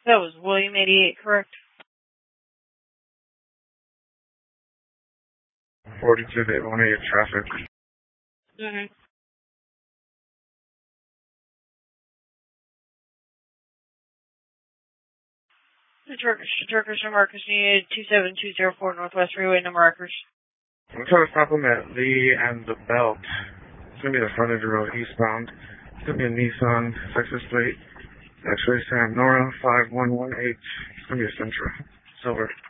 That was William 88, correct? 42 to 188 traffic. Mm-hmm. The Turkish and Marcus needed 27204 Northwest Freeway, no markers. I'm trying to stop them at Lee and the Belt. It's going to be the frontage road eastbound. It's going to be a Nissan Texas plate. X-ray Sam Nora 5118. It's going to be a Sentra. Silver.